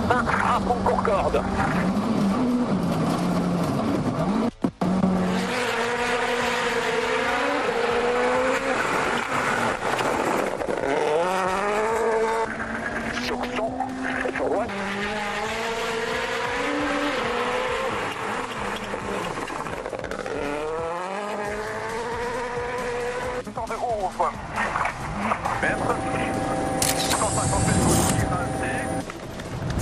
20 à fond Concorde. Sur 100, sur droite. Temps de ouvre. Mètre. 150 mètres.